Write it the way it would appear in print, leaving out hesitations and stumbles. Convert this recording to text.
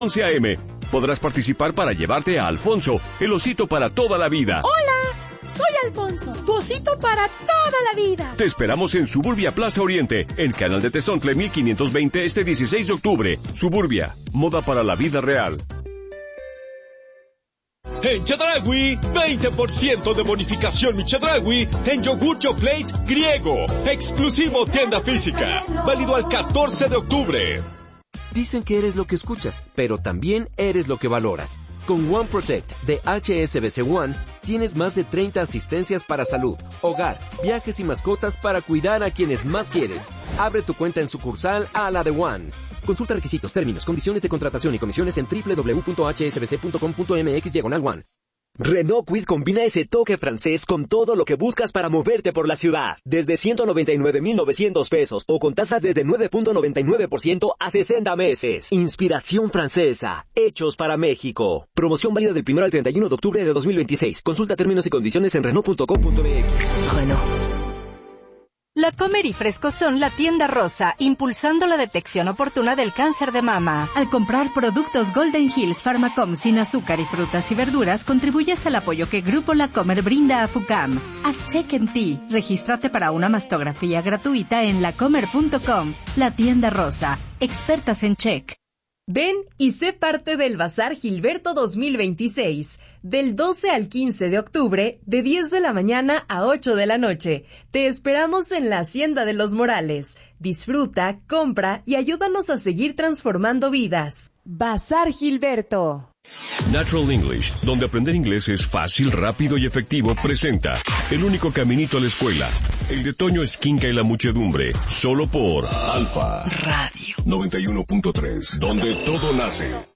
11 a.m. Podrás participar para llevarte a Alfonso, el osito para toda la vida. ¡Hola! Soy Alfonso, tu osito para toda la vida. Te esperamos en Suburbia Plaza Oriente, en Canal de Tezontle 1520 este 16 de octubre. Suburbia, moda para la vida real. En Chedraui, 20% de bonificación mi Chedraui en yogur Yoplait griego. Exclusivo tienda física. Válido al 14 de octubre. Dicen que eres lo que escuchas, pero también eres lo que valoras. Con One Protect de HSBC One, tienes más de 30 asistencias para salud, hogar, viajes y mascotas para cuidar a quienes más quieres. Abre tu cuenta en sucursal a la de One. Consulta requisitos, términos, condiciones de contratación y comisiones en www.hsbc.com.mx/One. Renault Kwid combina ese toque francés con todo lo que buscas para moverte por la ciudad. Desde 199,900 pesos o con tasas desde 9.99% a 60 meses. Inspiración francesa. Hechos para México. Promoción válida del 1 al 31 de octubre de 2026. Consulta términos y condiciones en Renault.com.mx. Renault. La Comer y Fresco son la tienda rosa, impulsando la detección oportuna del cáncer de mama. Al comprar productos Golden Hills Pharmacom sin azúcar y frutas y verduras, contribuyes al apoyo que Grupo La Comer brinda a FUCAM. Haz check en ti. Regístrate para una mastografía gratuita en lacomer.com. La tienda rosa. Expertas en check. Ven y sé parte del Bazar Gilberto 2026, del 12 al 15 de octubre, de 10 de la mañana a 8 de la noche. Te esperamos en la Hacienda de los Morales. Disfruta, compra y ayúdanos a seguir transformando vidas. Bazar Gilberto. Natural English, donde aprender inglés es fácil, rápido y efectivo, presenta El único caminito a la escuela. El de Toño Esquinca y la muchedumbre, solo por Alfa Radio 91.3, donde todo nace.